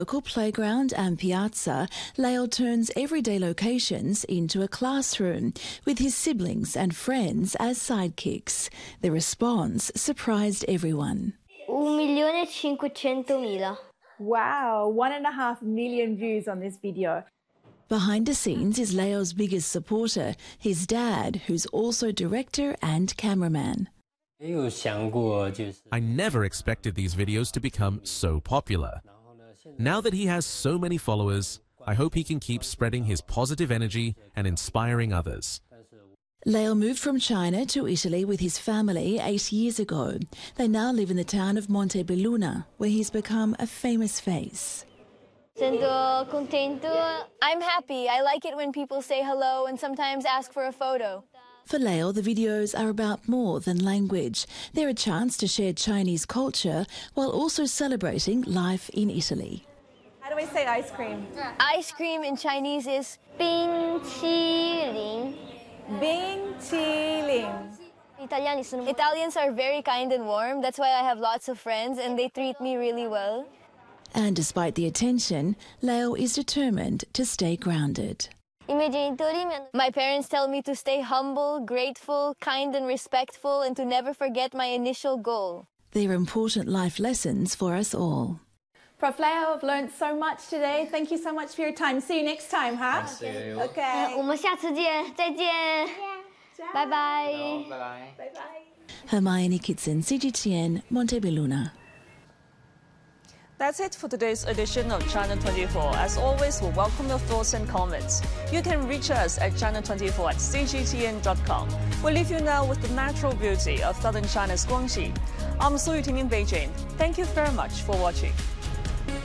Local playground and piazza, Leo turns everyday locations into a classroom, with his siblings and friends as sidekicks. The response surprised everyone. 1.5 million. Wow, 1.5 million views on this video. Behind the scenes is Leo's biggest supporter, his dad, who's also director and cameraman. I never expected these videos to become so popular. Now that he has so many followers, I hope he can keep spreading his positive energy and inspiring others. Leo moved from China to Italy with his family 8 years ago. They now live in the town of Montebelluna, where he's become a famous face. Sento contento. I'm happy. I like it when people say hello and sometimes ask for a photo. For Leo, the videos are about more than language. They're a chance to share Chinese culture while also celebrating life in Italy. How do we say ice cream? Ice cream in Chinese is 冰淇淋. Italians are very kind and warm. That's why I have lots of friends and they treat me really well. And despite the attention, Leo is determined to stay grounded. My parents tell me to stay humble, grateful, kind and respectful and to never forget my initial goal. They're important life lessons for us all. Prof. Leo, I've learned so much today. Thank you so much for your time. See you next time, huh? Okay. 我们下次见，再见，拜拜。 Hermione Kitson, CGTN, Montebelluna. That's it for today's edition of China 24. As always, we welcome your thoughts and comments. You can reach us at china24@cgtn.com. We'll leave you now with the natural beauty of southern China's Guangxi. I'm Su Yuting in Beijing. Thank you very much for watching.